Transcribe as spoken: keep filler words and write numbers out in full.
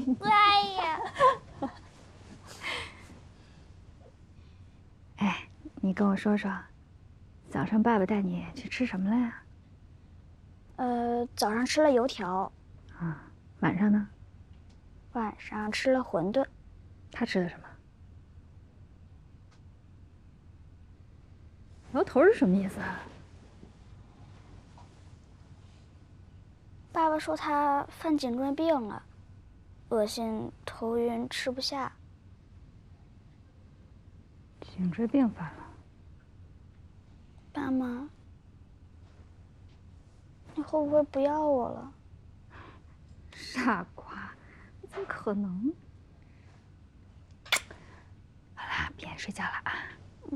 哎呀！ 哎，你跟我说说，早上爸爸带你去吃什么了呀？ 呃，早上吃了油条， 啊，晚上呢？ 晚上吃了馄饨。 他吃的什么？摇头是什么意思啊？ 爸爸说他犯颈椎病了，恶心、头晕，吃不下。 颈椎病犯了。 妈妈，你会不会不要我了？ 傻瓜，怎么可能？好啦，别睡觉了啊。